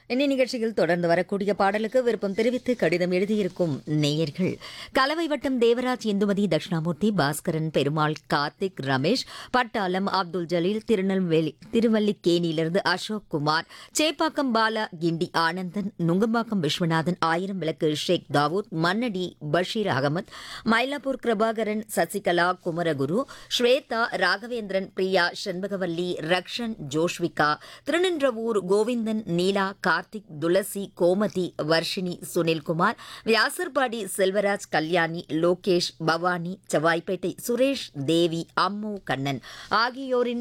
இன்னி நிகழ்ச்சியில் தொடர்ந்து வரக்கூடிய பாடலுக்கு விருப்பம் தெரிவித்து கடிதம் எழுதியிருக்கும் நேயர்கள் கலவை வட்டம் தேவராஜ், இந்துமதி, தட்சிணாமூர்த்தி, பாஸ்கரன், பெருமாள், கார்த்திக், ரமேஷ், பட்டாளம், அப்துல் ஜலீல், திருவல்லிக்கேணியிலிருந்து அசோக் குமார், சேப்பாக்கம் பாலா, கிண்டி ஆனந்தன், நுங்கம்பாக்கம் விஸ்வநாதன், ஆயிரம் விளக்கு ஷேக் தாவூத், மன்னடி பஷீர் அகமது, மயிலாப்பூர் கிருபாகரன், சசிகலா, குமரகுரு, ஸ்வேதா, ராகவேந்திரன், பிரியா, செண்பகவல்லி, ரக்ஷன், ஜோஷ்விகா, திருநின்றவூர் கோவிந்தன், நீலா, கார்த்திக், துளசி, கோமதி, வர்ஷினி, சுனில்குமார், வியாசர்பாடி செல்வராஜ், கல்யாணி, லோகேஷ், பவானி, செவ்வாய்ப்பேட்டை சுரேஷ், தேவி, அம்மு, கண்ணன் ஆகியோரின்